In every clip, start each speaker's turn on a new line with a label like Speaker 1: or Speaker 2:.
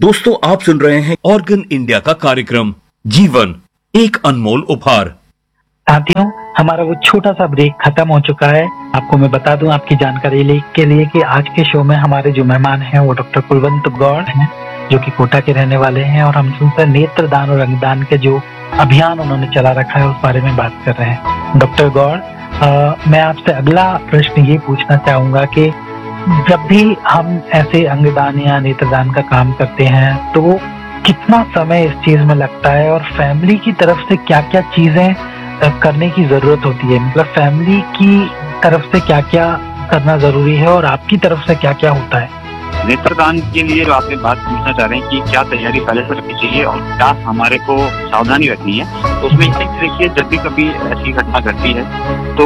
Speaker 1: दोस्तों, आप सुन रहे हैं ऑर्गन इंडिया का कार्यक्रम जीवन एक अनमोल उपहार।
Speaker 2: साथियों, हमारा वो छोटा सा ब्रेक खत्म हो चुका है। आपको मैं बता दूं आपकी जानकारी के लिए कि आज के शो में हमारे जो मेहमान हैं वो डॉक्टर कुलवंत गौड़ हैं, जो कि कोटा के रहने वाले हैं, और हम उनसे नेत्रदान और अंगदान के जो अभियान उन्होंने चला रखा है उस बारे में बात कर रहे हैं। डॉक्टर गौड़, मैं आपसे अगला प्रश्न ये पूछना चाहूंगा कि जब भी हम ऐसे अंगदान या नेत्रदान का काम करते हैं तो कितना समय इस चीज में लगता है, और फैमिली की तरफ से क्या क्या चीजें करने की जरूरत होती है? मतलब फैमिली की तरफ से क्या क्या करना जरूरी है और आपकी तरफ से क्या क्या होता है?
Speaker 3: नेत्रदान के लिए जो आपने बात पूछना चाह रहे हैं कि क्या तैयारी पहले से रखनी चाहिए और क्या हमारे को सावधानी रखनी है, तो उसमें देखिए, जब भी कभी ऐसी घटना घटती है तो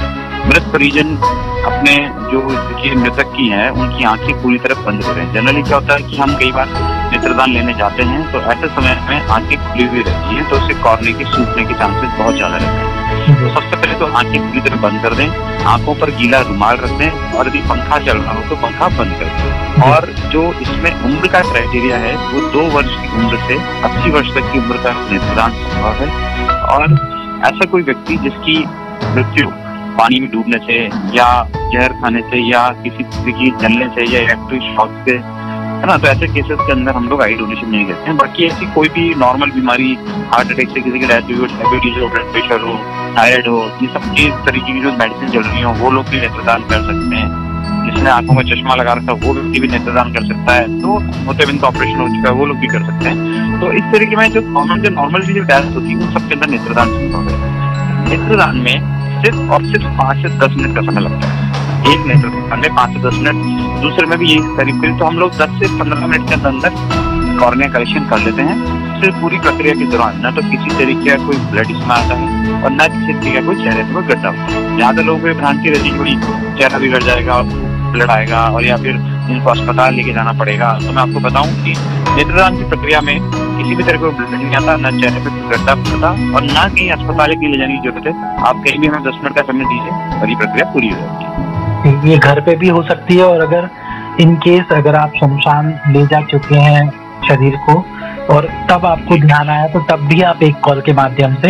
Speaker 3: मृत परिजन अपने जो मृतक की है उनकी आंखें पूरी तरह बंद करें। जनरली क्या होता है कि हम कई बार नेत्रदान लेने जाते हैं तो ऐसे समय में आंखें खुली हुई रहती हैं, तो उससे कॉर्निया के सूखने के चांसेस बहुत ज्यादा रहते हैं। तो सबसे पहले तो आंखें पूरी तरह बंद कर दें, आंखों पर गीला रुमाल रख दें, और यदि पंखा चल रहा हो तो पंखा बंद कर दें। और जो इसमें उम्र का क्राइटेरिया है वो 2 वर्ष की उम्र से 80 वर्ष तक की उम्र का नेत्रदान संभव है। और ऐसा कोई व्यक्ति जिसकी मृत्यु पानी में डूबने से या जहर खाने से या किसी तरह की जलने से या इलेक्ट्रिक शॉक से, है ना, तो ऐसे केसेस के अंदर हम लोग आई डोनेशन नहीं करते हैं। बाकी ऐसी कोई भी नॉर्मल बीमारी, हार्ट अटैक से किसी की डेथ हुई हो, डायबिटीज हो, ब्लड प्रेशर हो, थायराइड हो, ये सब की तरीके की जो मेडिसिन चल रही हो वो लोग भी नेत्रदान कर सकते हैं। जिसने आंखों में चश्मा लगा रखा है वो व्यक्ति भी नेत्रदान कर सकता है। तो मोतियाबिंद का ऑपरेशन हो चुका है वो लोग भी कर सकते हैं। तो इस तरीके में जो नॉर्मल जो डेथ होती है उन सबके अंदर नेत्रदान संभव है। नेत्रदान में सिर्फ और सिर्फ 5 से 10 मिनट का समय लगता है। एक नेत्रदान में 5 से 10 मिनट, दूसरे में भी यही करीब तो हम लोग 10 से 15 मिनट के अंदर कॉर्निया करेक्शन कर लेते हैं। सिर्फ पूरी प्रक्रिया के दौरान न तो किसी तरीके का कोई ब्लड इसमें आता है और न किसी तरीके का कोई चेहरे पर गड्ढा होता है। ज्यादा लोगों को भ्रांति रहती है कि चेहरा बिगड़ जाएगा, ब्लड आएगा और या फिर इनको अस्पताल लेके जाना पड़ेगा। तो मैं आपको बताऊं कि नेत्रदान की प्रक्रिया में किसी भी तरह का ब्लड नहीं आता, न चेहरे पे गड्ढा पड़ता और न कहीं अस्पताल के ले जाने की जरूरत है। आप कहीं भी हमें 10 मिनट का समय दीजिए और ये प्रक्रिया पूरी हो जाती है।
Speaker 2: ये घर पे भी हो सकती है, और अगर इन केस अगर आप शमशान ले जा चुके हैं शरीर को और तब आपको ध्यान आया तो तब भी आप एक कॉल के माध्यम से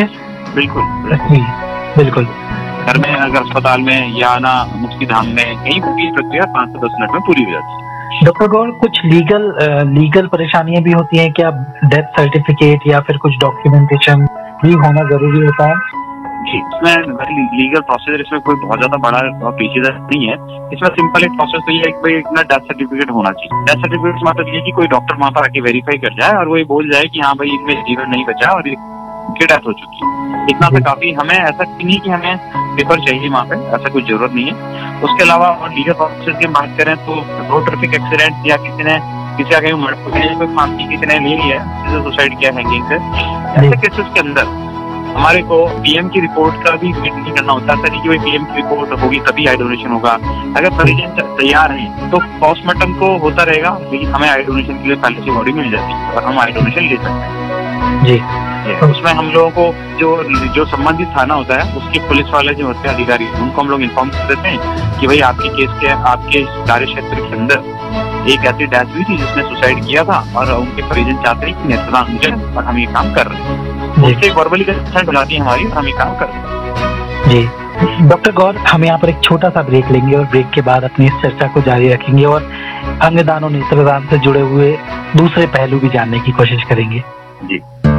Speaker 2: बिल्कुल
Speaker 3: घर में, अगर अस्पताल में या ना मुक्ति धाम में, कहीं भी प्रक्रिया 5 से 10 मिनट में पूरी हो जाती है।
Speaker 2: डॉक्टर गौड़, कुछ लीगल परेशानियां भी होती हैं क्या? डेथ सर्टिफिकेट या फिर कुछ डॉक्यूमेंटेशन भी होना जरूरी होता है?
Speaker 3: जी, इसमें लीगल प्रोसीजर इसमें कोई बहुत ज्यादा बड़ा पेचीदा नहीं है। इसमें सिंपल एक प्रोसेस तो ये है कि एक डेथ सर्टिफिकेट होना चाहिए। डेथ सर्टिफिकेट मतलब ये कि कोई डॉक्टर वहां पर आके वेरीफाई कर जाए और वो ये बोल जाए कि हाँ भाई इनमें जीवन नहीं बचा और इनकी डेथ हो चुकी है। इतना तो काफी। हमें ऐसा नहीं कि हमें पेपर चाहिए वहाँ पे, ऐसा कोई जरूरत नहीं है। उसके अलावा और लीगल प्रोसेस की बात करें तो रोड ट्रैफिक एक्सीडेंट या किसी का कहीं कोई फांसी किसी ने ले लिया है, किसी सुसाइड किया हैंगिंग से, ऐसे केसेस के अंदर हमारे को पीएम की रिपोर्ट का भी वेट नहीं करना होता। ऐसा नहीं कि भाई पीएम की रिपोर्ट होगी तभी आई डोनेशन होगा। अगर परिजन तैयार है तो पोस्टमार्टम को होता रहेगा, लेकिन हमें आई डोनेशन के लिए पहले से बॉडी मिल जाती है और हम आई डोनेशन ले सकते हैं।
Speaker 2: जी,
Speaker 3: उसमें हम लोगों को जो संबंधित थाना होता है उसके पुलिस वाले जो होते हैं अधिकारी, उनको हम लोग इन्फॉर्म कर देते हैं कि भाई आपके केस के आपके कार्य क्षेत्र के अंदर एक ऐसी डेथ हुई थी जिसने सुसाइड किया था और उनके परिजन चाहते हैं कि नेत्रदान हो जाए और हम ये काम कर रहे हैं। उससे वर्बली कंसेंट बुलाती है हमारी, हम ये काम कर रहे हैं।
Speaker 2: जी डॉक्टर गौड़, हम यहाँ पर एक छोटा सा ब्रेक लेंगे और ब्रेक के बाद अपनी इस चर्चा को जारी रखेंगे और अंगदान और नेत्रदान से जुड़े हुए दूसरे पहलू भी जानने की कोशिश करेंगे।
Speaker 3: जी।